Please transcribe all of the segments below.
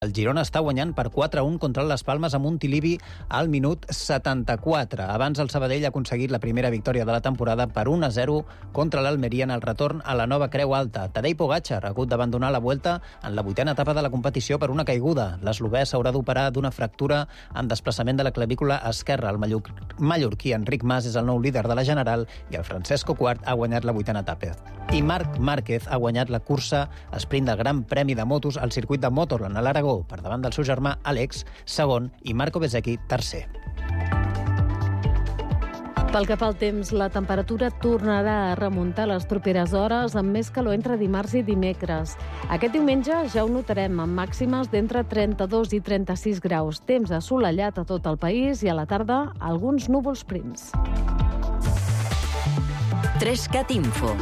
El Girona està guanyant per 4-1 contra les Palmes a Montilivi al minut 74. Abans el Sabadell ha aconseguit la primera victòria de la temporada per 1-0 contra l'Almeria en el retorn a la nova Creu Alta. Tadej Pogačar ha hagut d'abandonar la Vuelta en la 8a etapa de la competició per una caiguda. L'eslovè s'haurà d'operar d'una fractura en desplaçament de la clavícula esquerra. El mallorquí Enric Mas és el nou líder de la General i el Francesco Quart ha guanyat la 8a etapa. I Marc Márquez ha guanyat la cursa sprint del Gran Premi de Motos al circuit de Motorland a l'Aragó, per davant del seu germà Àlex, segon, i Marco Bezzecchi, tercer. Pel que fa al temps, la temperatura tornarà a remuntar les properes hores amb més calor entre dimarts i dimecres. Aquest diumenge ja ho notarem amb màximes d'entre 32 i 36 graus. Temps assolellat a tot el país i a la tarda alguns núvols prims. 3CAT Info.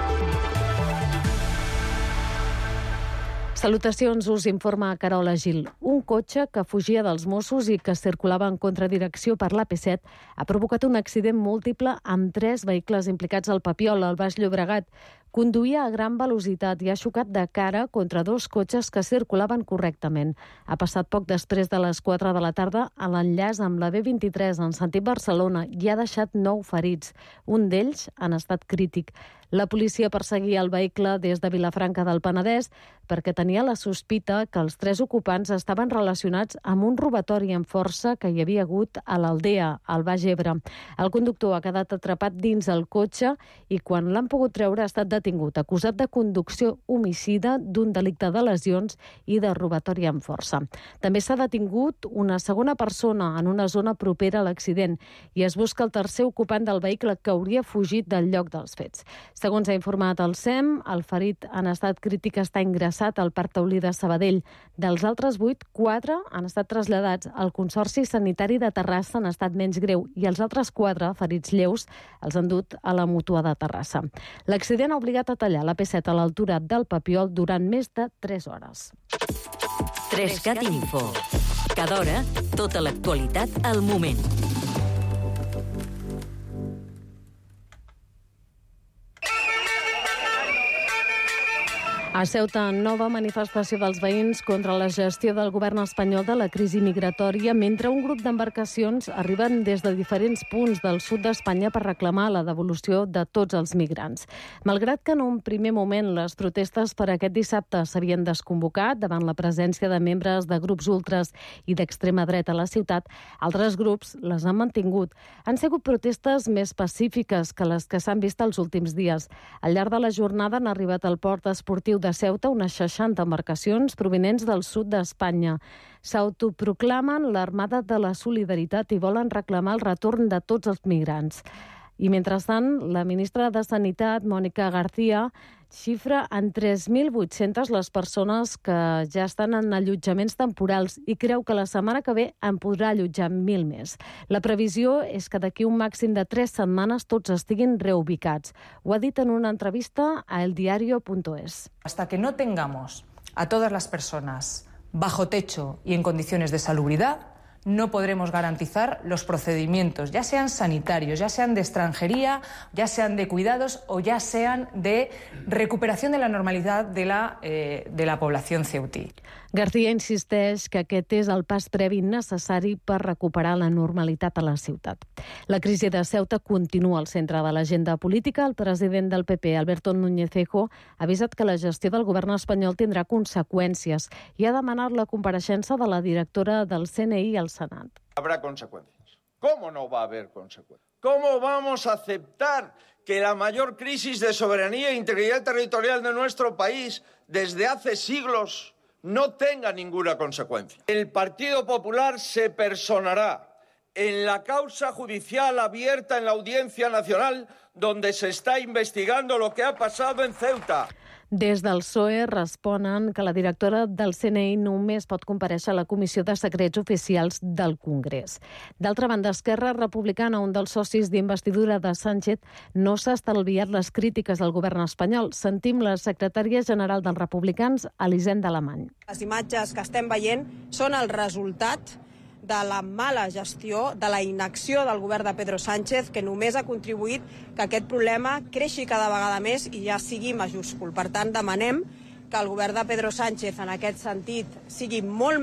Salutacions, us informa Carola Gil. Un cotxe que fugia dels Mossos i que circulava en contradirecció per l'AP7 ha provocat un accident múltiple amb 3 vehicles implicats al Papiol, al Baix Llobregat. Conduïa a gran velocitat i ha xocat de cara contra 2 cotxes que circulaven correctament. Ha passat poc després de les 4 de la tarda a l'enllaç amb la B23 en sentit Barcelona i ha deixat 9 ferits. Un d'ells en estat crític. La policia perseguia el vehicle des de Vilafranca del Penedès perquè tenia la sospita que els 3 ocupants estaven relacionats amb un robatori amb força que hi havia hagut a l'Aldea, al Baix Ebre. El conductor ha quedat atrapat dins el cotxe i quan l'han pogut treure ha estat detingut, acusat de conducció homicida, d'un delicte de lesions i de robatori amb força. També s'ha detingut una segona persona en una zona propera a l'accident i es busca el tercer ocupant del vehicle que hauria fugit del lloc dels fets. Segons ha informat el SEM, el ferit en estat crític està ingressat al Parc Taulí de Sabadell. Dels altres 8, 4 han estat traslladats al Consorci Sanitari de Terrassa en estat menys greu i els altres 4, ferits lleus, els han dut a la Mútua de Terrassa. L'accident ha obligat a tallar la P7 a l'altura del Papiol durant més de 3 hores. 3CAT Info. Cada hora, tota l'actualitat al moment. A Ceuta, nova manifestació dels veïns contra la gestió del govern espanyol de la crisi migratòria, mentre un grup d'embarcacions arriben des de diferents punts del sud d'Espanya per reclamar la devolució de tots els migrants. Malgrat que en un primer moment les protestes per aquest dissabte s'havien desconvocat davant la presència de membres de grups ultres i d'extrema dreta a la ciutat, altres grups les han mantingut. Han sigut protestes més pacífiques que les que s'han vist els últims dies. Al llarg de la jornada han arribat al port esportiu de Ceuta unes 60 embarcacions provinents del sud d'Espanya. S'autoproclamen l'Armada de la Solidaritat i volen reclamar el retorn de tots els migrants. I mentrestant, la ministra de Sanitat, Mònica García, xifra en 3.800 les persones que ja estan en allotjaments temporals i creu que la setmana que ve en podrà allotjar 1.000 més. La previsió és que d'aquí un màxim de 3 setmanes tots estiguin reubicats. Ho ha dit en una entrevista a eldiario.es. Hasta que no tengamos a todas las personas bajo techo y en condiciones de salubridad, no podremos garantizar los procedimientos, ya sean sanitarios, ya sean de extranjería, ya sean de cuidados o ya sean de recuperación de la normalidad de la población ceutí. García insisteix que aquest és el pas previ necessari per recuperar la normalitat a la ciutat. La crisi de Ceuta continua al centre de l'agenda política. El president del PP, Alberto Núñez Feijóo, ha avisat que la gestió del govern espanyol tindrà conseqüències i ha demanat la compareixença de la directora del CNI al Senat. Habrá consecuencias. ¿Cómo no va a haber consecuencias? ¿Cómo vamos a aceptar que la mayor crisis de soberanía e integridad territorial de nuestro país desde hace siglos no tenga ninguna consecuencia? El Partido Popular se personará en la causa judicial abierta en la Audiencia Nacional donde se está investigando lo que ha pasado en Ceuta. Des del PSOE responen que la directora del CNI només pot comparèixer a la Comissió de Secrets Oficials del Congrés. D'altra banda, Esquerra Republicana, un dels socis d'investidura de Sánchez, no s'ha estalviat les crítiques al govern espanyol. Sentim la secretària general dels republicans, Elisenda Alemany. Les imatges que estem veient són el resultat de la mala gestió, de la inacció del govern de Pedro Sánchez, que només ha contribuït que aquest problema creixi cada vegada més i ja sigui majúscul. Per tant, demanem que el govern de Pedro Sánchez en aquest sentit sigui molt